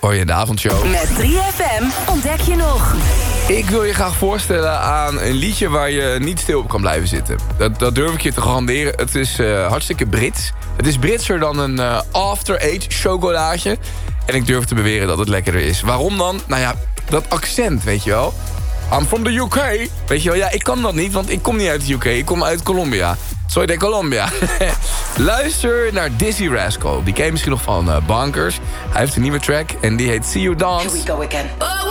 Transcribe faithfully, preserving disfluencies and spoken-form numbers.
hoor je in de avondshow. Met drie F M ontdek je nog. Ik wil je graag voorstellen aan een liedje waar je niet stil op kan blijven zitten. Dat, dat durf ik je te garanderen. Het is uh, hartstikke Brits. Het is Britser dan een uh, After Eight chocolaatje. En ik durf te beweren dat het lekkerder is. Waarom dan? Nou ja, dat accent, weet je wel. I'm from the U K. Weet je wel, ja, ik kan dat niet, want ik kom niet uit de U K. Ik kom uit Colombia. Soy de Colombia. Luister naar Dizzy Rascal. Die ken je misschien nog van uh, Bonkers. Hij heeft een nieuwe track en die heet See You Dance. Here we go again.